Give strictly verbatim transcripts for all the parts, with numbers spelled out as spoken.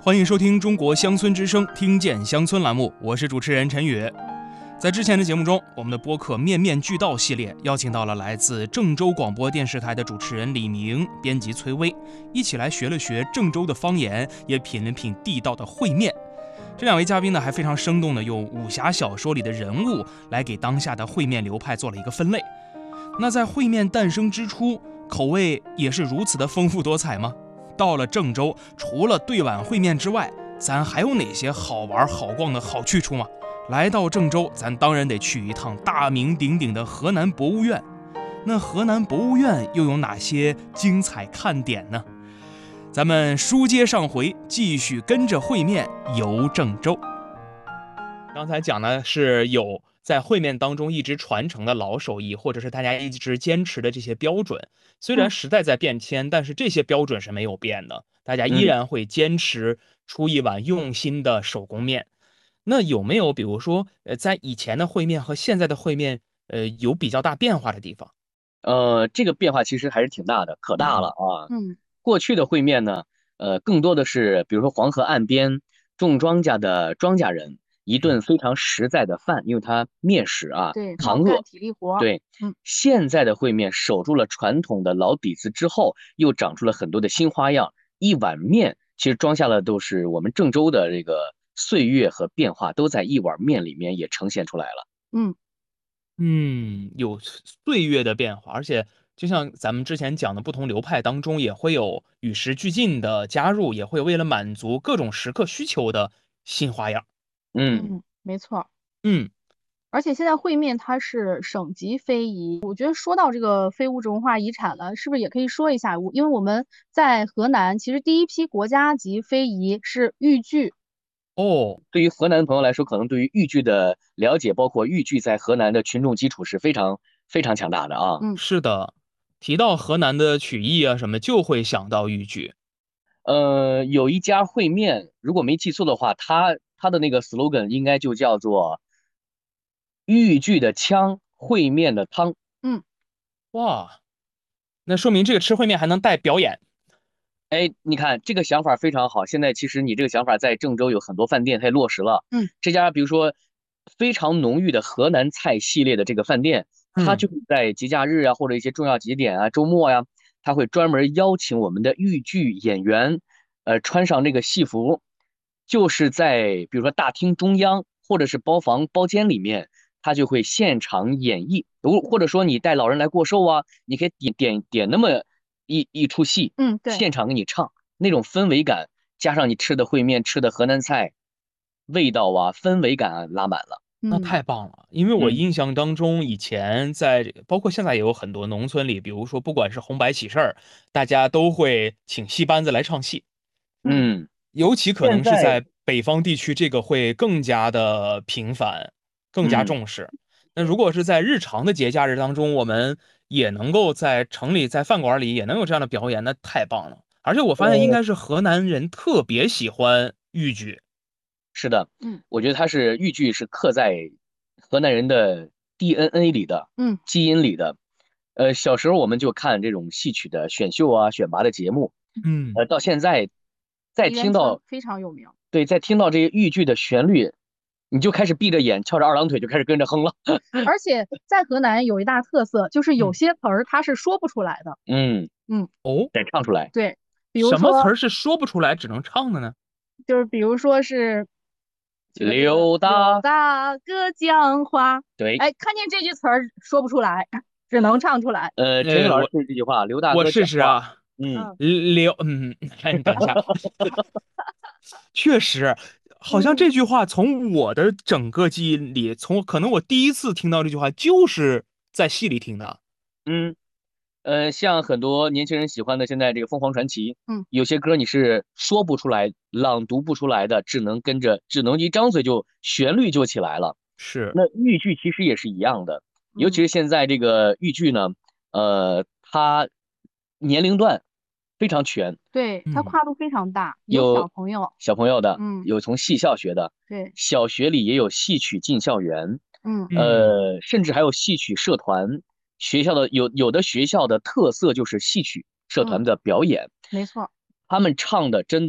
欢迎收听中国乡村之声听见乡村栏目，我是主持人陈宇。在之前的节目中，我们的播客面面俱到系列邀请到了来自郑州广播电视台的主持人李明、编辑崔薇，一起来学了学郑州的方言，也品了品地道的烩面。这两位嘉宾呢，还非常生动地用武侠小说里的人物来给当下的烩面流派做了一个分类。那在烩面诞生之初，口味也是如此的丰富多彩吗？到了郑州，除了对碗烩面之外，咱还有哪些好玩好逛的好去处吗？来到郑州，咱当然得去一趟大名鼎鼎的河南博物院。那河南博物院又有哪些精彩看点呢？咱们书接上回，继续跟着烩面游郑州。刚才讲的是有在烩面当中一直传承的老手艺，或者是大家一直坚持的这些标准。虽然时代在变迁，但是这些标准是没有变的，大家依然会坚持出一碗用心的手工面。那有没有比如说呃，在以前的烩面和现在的烩面呃有比较大变化的地方？ 呃，这个变化其实还是挺大的，可大了啊。 嗯， 过去的烩面呢，呃，更多的是比如说黄河岸边种庄稼的庄稼人一顿非常实在的饭，因为它面食啊， 对， 扛饿干体力活。 对， 嗯， 现在的烩面守住了传统的老底子之后，又长出了很多的新花样。一碗面其实装下了都是我们郑州的这个岁月和变化，都在一碗面里面也呈现出来了。 嗯嗯，有岁月的变化，而且就像咱们之前讲的不同流派当中，也会有与时俱进的加入，也会为了满足各种时刻需求的新花样。 嗯， 嗯，没错。 嗯， 而且现在烩面它是省级非遗，我觉得说到这个非物质文化遗产了，是不是也可以说一下？我因为我们在河南，其实第一批国家级非遗是豫剧。 哦， 对于河南朋友来说，可能对于豫剧的了解，包括豫剧在河南的群众基础是非常非常强大的啊。 嗯， 是的，提到河南的曲艺啊什么，就会想到豫剧。 呃，有一家烩面，如果没记错的话，它它的那个 slogan 应该就叫做豫剧的腔，烩面的汤。 嗯， 哇，那说明这个吃烩面还能带表演。 哎，你看这个想法非常好。现在其实你这个想法在郑州有很多饭店它也落实了。 嗯， 这家比如说非常浓郁的河南菜系列的这个饭店，它嗯就在节假日啊或者一些重要节点啊、周末呀、它会专门邀请我们的豫剧演员，呃，穿上这个戏服，就是在比如说大厅中央或者是包房包间里面，他就会现场演绎。如或者说你带老人来过寿啊，你可以点点点那么一一出戏， 嗯，对。 现场给你唱，那种氛围感，加上你吃的烩面、吃的河南菜，味道啊、氛围感啊拉满了。 那嗯太棒了，因为我嗯印象当中，以前在包括现在也有很多农村里，比如说不管是红白喜事儿，大家都会请戏班子来唱戏， 嗯， 嗯， 尤其可能是现在在北方地区，这个会更加的频繁，更加嗯。 重视。那如果是在日常的节假日当中，我们也能够在城里、在饭馆里也能有这样的表演，那太棒了。而且我发现应呃， 该是河南人特别喜欢豫剧。 是的， 嗯我觉得它是豫剧是刻在河南人的 D N A 里的， 嗯基因里的。呃，小时候我们就看这种戏曲的选秀啊、选拔的节目， 嗯， 呃，到现在再梨园春听到， 非常有名。 对，再听到这些豫剧的旋律，你就开始闭着眼，翘着二郎腿就开始跟着哼了。 而且在河南有一大特色，就是有嗯些词儿它是说不出来的。 嗯， 嗯， 哦， 得唱出来。 对，比如什么词说儿是说不出来只能唱的呢？ 就是比如说是这个这个刘大， 刘大哥讲话， 对， 哎，看见这句词儿说不出来，只能唱出来。 呃，陈宇呃， 老师我试试这句话，刘大我试哥讲话。 试啊。 嗯， 嗯刘，嗯，哎，你等一下，确实，好像嗯， 这句话从我的整个记忆里，从可能我第一次听到这句话就是在戏里听的。 嗯。呃，像很多年轻人喜欢的现在这个凤凰传奇， 嗯， 有些歌你是说不出来、朗读不出来的，只能跟着，只能一张嘴就旋律就起来了。 是， 那豫剧其实也是一样的，尤其嗯， 是现在这个豫剧呢，呃，它年龄段非常全， 对，它嗯跨度非常大，有小有朋友。 小朋友的， 嗯， 有从戏校学的， 对。 小学里也有戏曲进校园， 嗯嗯呃，甚至还有戏曲社团。学校的有有的学校的特色就是戏曲社团嗯， 的表演， 没错。 他们唱的真的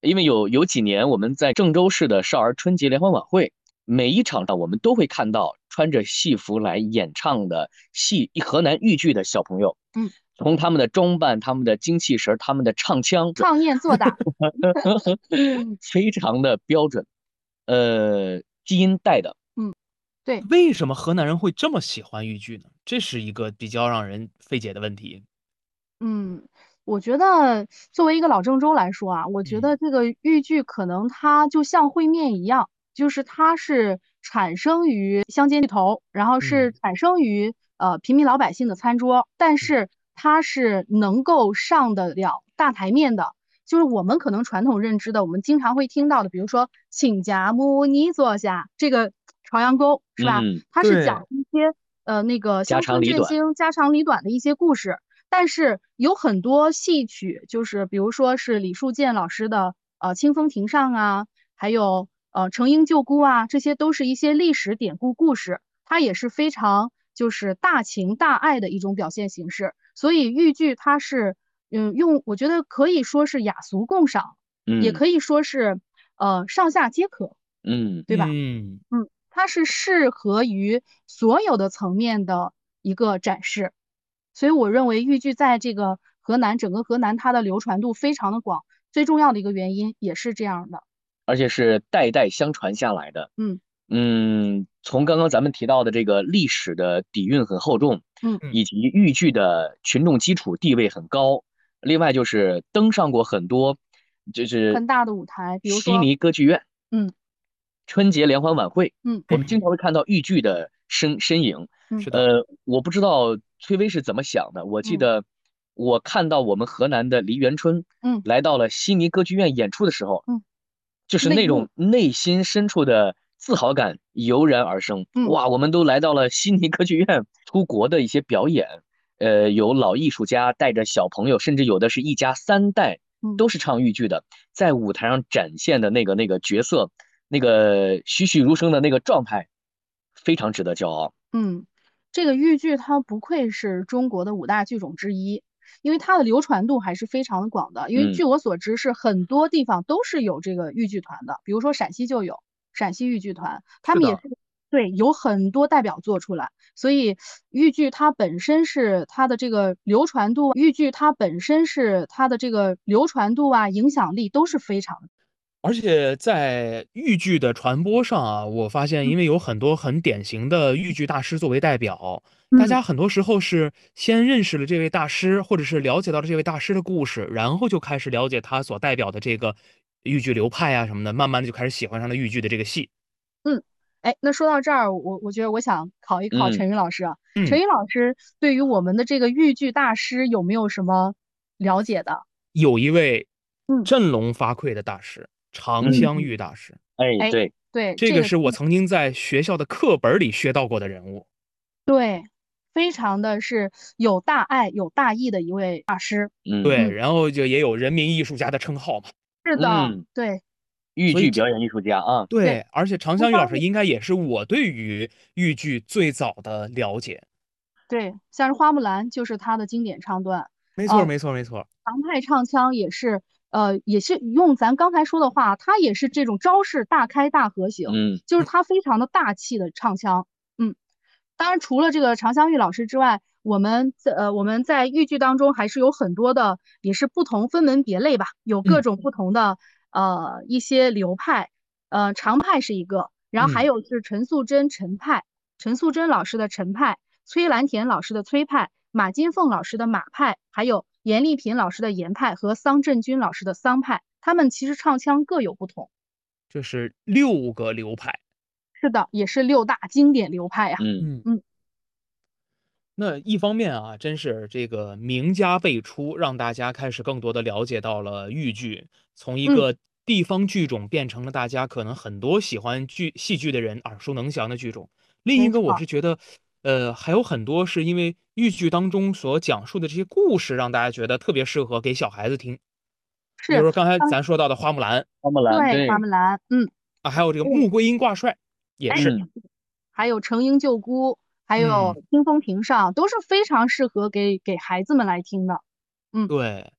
因为有有几年我们在郑州市的少儿春节联欢晚会，每一场上我们都会看到穿着戏服来演唱的戏河南豫剧的小朋友， 嗯， 从他们的装扮、他们的精气神、他们的唱腔， 唱念做打， 非常的标准，呃，基因带的。 嗯，对。 为什么河南人会这么喜欢豫剧呢？这是一个比较让人费解的问题。 嗯，我觉得作为一个老郑州来说啊，我觉嗯得这个豫剧可能它就像烩面一样，就是它是产生于乡间地头，然后是嗯产生于呃平民老百姓的餐桌，但是它是能够上得了大台面的。就是我们可能传统认知的，我们经常会听到的，比如说亲家母你坐下，这个朝阳沟是吧？ 嗯， 它是对讲一些呃那个家乡村振长里短。 兴、家长里短的一些故事。但是有很多戏曲，就是比如说是李树建老师的呃《清风亭上》啊，还有呃《承婴救姑》啊，这些都是一些历史典故故事，它也是非常就是大情大爱的一种表现形式。所以豫剧它是嗯用我觉得可以说是雅俗共赏，也嗯可以说是呃上下皆可， 嗯对吧？ 嗯， 嗯，它是适合于所有的层面的一个展示。所以我认为豫剧在这个河南，整个河南它的流传度非常的广，最重要的一个原因也是这样的。 而且是代代相传下来的。 嗯嗯，从刚刚咱们提到的这个历史的底蕴很厚重， 嗯以及豫剧的群众基础地位很高，另外就是登上过很多，就是很大的舞台，比如说悉尼歌剧院、 嗯春节联欢晚会， 嗯我们经常会看到豫剧的身身影。 嗯是的， 呃，我不知道崔薇是怎么想的，我记嗯得我看到我们河南的梨园春嗯来到了悉尼歌剧院演出的时候， 嗯， 就是那种内心深处的自豪感油然而生。 嗯哇，我们都来到了悉尼歌剧院，出国的一些表演，呃，有老艺术家带着小朋友，甚至有的是一家三代嗯都是唱豫剧的，在舞台上展现的那个那个角色，那个栩栩如生的那个状态，非常值得骄傲。 嗯，这个豫剧它不愧是中国的五大剧种之一，因为它的流传度还是非常的广的。因为嗯据我所知，是很多地方都是有这个豫剧团的，比如说陕西就有陕西豫剧团，他们是的也是对有很多代表作出来。所以豫剧它本身是它的这个流传度，豫剧它本身是它的这个流传度啊、影响力都是非常的。 而且在豫剧的传播上啊，我发现因为有很多很典型的豫剧大师作为代表，大嗯家很多时候是先认识了这位大师，或者是了解到了这位大师的故事，然后就开始了解他所代表的这个豫剧流派啊什么的，慢慢的就开始喜欢上了豫剧的这个戏。 嗯，哎，那说到这儿，我我觉得我想考一考嗯陈云老师啊。 嗯陈云老师对于我们的这个豫剧大师有没有什么了解的？ 有一位嗯振聋发聩的大师，常香玉大师， 哎， 哎， 对， 对， 这个这个是我曾经在学校的课本里学到过的人物。 对，非常的是有大爱、有大义的一位大师。 嗯对， 嗯， 然后就也有人民艺术家的称号嘛。 是的， 嗯， 对豫所以这剧表演艺术家啊。 对， 对， 而且常不香玉老师光是应该也是我对于豫剧最早的了解。 对，像是花木兰就是他的经典唱段。 没错， 呃， 没错，没错。 常派唱腔也是，呃，也是用咱刚才说的话，它也是这种招式大开大合型， 嗯就是它非常的大气的唱腔。嗯，当然除了这个常香玉老师之外，我们在呃我们在豫剧当中还是有很多的，也是不同分门别类吧，有各嗯种不同的呃一些流派，呃常派是一个，然后还嗯， 有是陈素贞陈派，陈素贞老师的陈派，崔兰田老师的崔派，马金凤老师的马派，还有严丽萍老师的严派和桑振军老师的桑派，他们其实唱腔各有不同。 这是六个流派。 是的，也是六大经典流派呀。 嗯嗯， 嗯那一方面啊，真是这个名家辈出，让大家开始更多的了解到了豫剧，从一嗯， 个地方剧种变成了大家可能很多喜欢剧戏剧的人耳熟能详的剧种。另一个我没错， 是觉得，呃，还有很多是因为豫剧当中所讲述的这些故事，让大家觉得特别适合给小孩子听。比如是， 说刚才嗯， 咱说到的花木兰花木兰， 对，花对， 木兰，嗯， 啊，还有这个对， 穆桂英挂帅，也哎， 是。 嗯还有承婴救姑，还有嗯， 清风亭上，都是非常适合给给孩子们来听的。嗯对。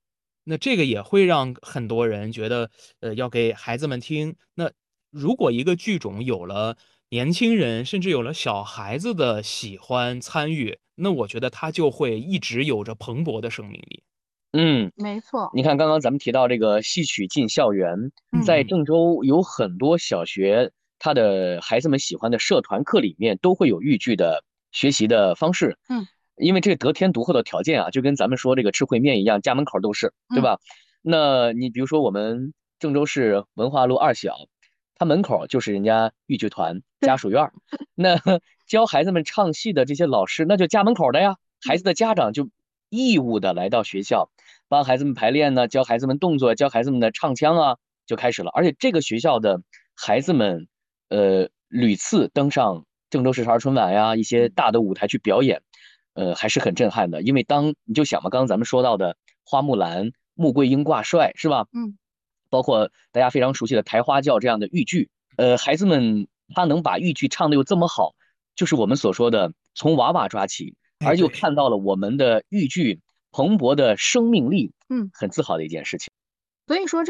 那这个也会让很多人觉得，呃，要给孩子们听。那如果一个剧种有了年轻人，甚至有了小孩子的喜欢参与，那我觉得它就会一直有着蓬勃的生命力。 嗯， 没错。 你看刚刚咱们提到这个戏曲进校园，在嗯郑州有很多小学，他的孩子们喜欢的社团课里面都会有豫剧的学习的方式。 嗯因为这个得天独厚的条件啊，就跟咱们说这个吃烩面一样，家门口都是，对嗯吧？那你比如说我们郑州市文化路二小，它门口就是人家豫剧团家属院儿，那教孩子们唱戏的这些老师，那就家门口的呀，孩子的家长就义务的来到学校，帮孩子们排练呢，教孩子们动作，教孩子们的唱腔啊，就开始了。而且这个学校的孩子们，呃，屡次登上郑州市少儿春晚呀，一些大的舞台去表演，呃，还是很震撼的。因为当你就想嘛，刚刚咱们说到的花木兰、穆桂英挂帅是吧？ 嗯， 包括大家非常熟悉的抬花轿这样的豫剧，呃，孩子们他能把豫剧唱得又这么好，就是我们所说的从娃娃抓起， 哎， 而又对。 看到了我们的豫剧蓬勃的生命力， 嗯， 很自豪的一件事情。 所以说